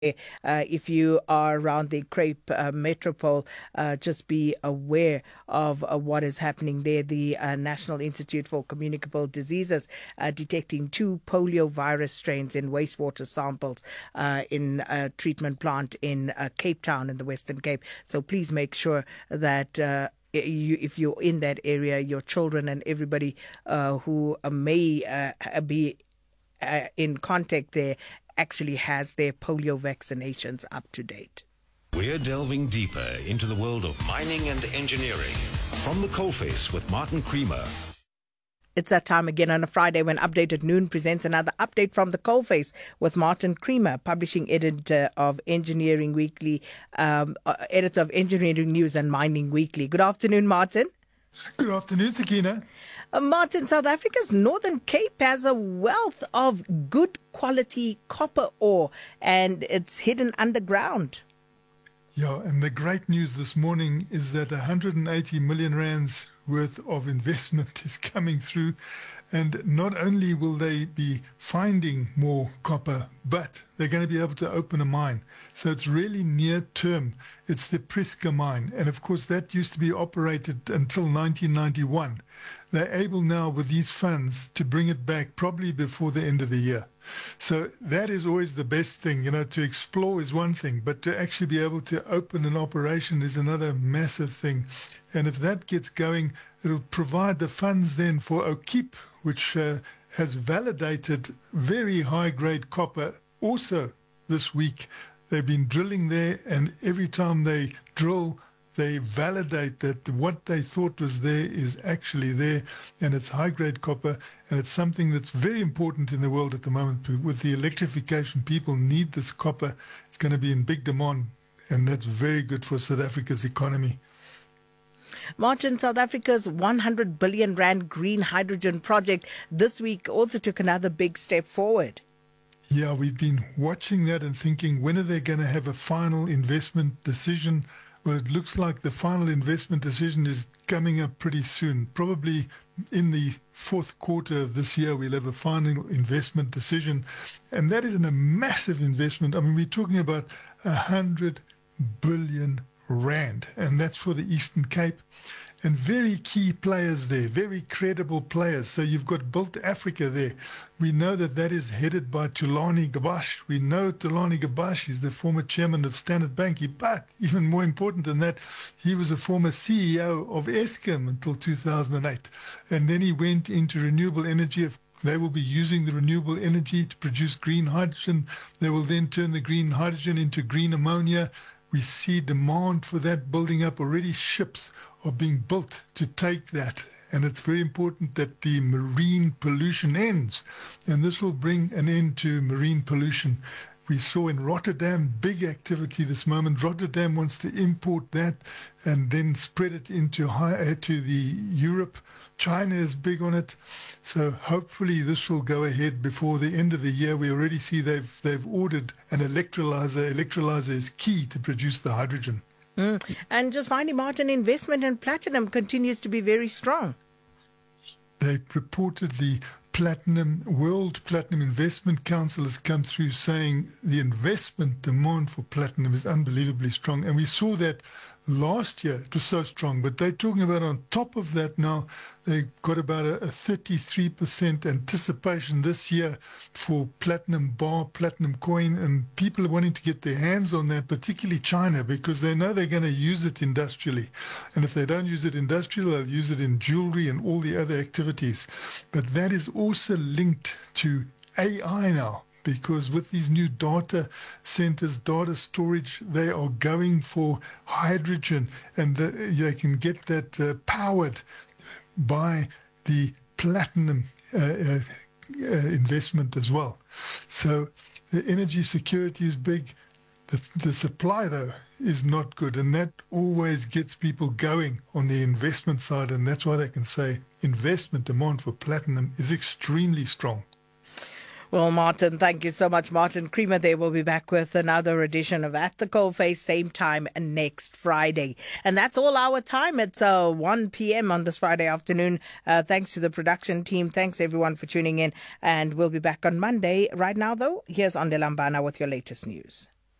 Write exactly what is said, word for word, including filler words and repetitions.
Uh, if you are around the Cape uh, Metropole, uh, just be aware of uh, what is happening there. The uh, National Institute for Communicable Diseases uh, detecting two polio virus strains in wastewater samples uh, in a treatment plant in uh, Cape Town in the Western Cape. So please make sure that uh, you, if you're in that area, your children and everybody uh, who uh, may uh, be uh, in contact there actually has their polio vaccinations up to date. We're delving deeper into the world of mining and engineering. From the Coalface with Martin Creamer. It's that time again on a Friday when Update at Noon presents another update from the Coalface with Martin Creamer, publishing editor of Engineering Weekly, um, uh, editor of Engineering News and Mining Weekly. Good afternoon, Martin. Good afternoon, Sakina. Uh, Martin, South Africa's Northern Cape has a wealth of good quality copper ore and it's hidden underground. Yeah, and the great news this morning is that one hundred eighty million rands worth of investment is coming through. And not only will they be finding more copper, but they're going to be able to open a mine. So it's really near term. It's the Priska mine. And of course, that used to be operated until nineteen ninety-one. They're able now with these funds to bring it back probably before the end of the year. So that is always the best thing. You know, to explore is one thing, but to actually be able to open an operation is another massive thing. And if that gets going, it'll provide the funds then for O'Keefe, which uh, has validated very high-grade copper also this week. They've been drilling there, and every time they drill, they validate that what they thought was there is actually there, and it's high-grade copper, and it's something that's very important in the world at the moment. With the electrification, people need this copper. It's going to be in big demand, and that's very good for South Africa's economy. Martin, South Africa's one hundred billion rand green hydrogen project this week also took another big step forward. Yeah, we've been watching that and thinking, when are they going to have a final investment decision? Well, it looks like the final investment decision is coming up pretty soon. Probably in the fourth quarter of this year, we'll have a final investment decision. And that is a massive investment. I mean, we're talking about one hundred billion rand, and that's for the Eastern Cape. And very key players there, very credible players. So you've got Built Africa there. We know that that is headed by Thulani Gabash. We know Thulani Gabash is the former chairman of Standard Bank. But even more important than that, he was a former C E O of Eskom until two thousand eight. And then he went into renewable energy. They will be using the renewable energy to produce green hydrogen. They will then turn the green hydrogen into green ammonia. We see demand for that building up. Already ships are being built to take that. And it's very important that the marine pollution ends. And this will bring an end to marine pollution. We saw in Rotterdam big activity this moment. Rotterdam wants to import that and then spread it into high, to the Europe. China is big on it. So hopefully this will go ahead before the end of the year. We already see they've they've ordered an electrolyzer. Electrolyzer is key to produce the hydrogen. Mm. And just finally, Martin, investment in platinum continues to be very strong. They reported the Platinum World Platinum Investment Council has come through saying the investment demand for platinum is unbelievably strong. And we saw that last year. It was so strong. But they're talking about on top of that now, they've got about a, a thirty-three percent anticipation this year for platinum bar, platinum coin, and people are wanting to get their hands on that, particularly China, because they know they're going to use it industrially. And if they don't use it industrially, they'll use it in jewelry and all the other activities. But that is also linked to A I now. Because with these new data centers, data storage, they are going for hydrogen, and the, they can get that uh, powered by the platinum uh, uh, uh, investment as well. So the energy security is big. The, the supply, though, is not good, and that always gets people going on the investment side, and that's why they can say investment demand for platinum is extremely strong. Well, Martin, thank you so much. Martin Creamer there. Will be back with another edition of At the Coalface, same time next Friday. And that's all our time. It's uh, one p.m. on this Friday afternoon. Uh, thanks to the production team. Thanks, everyone, for tuning in. And we'll be back on Monday. Right now, though, here's Ondelambana with your latest news.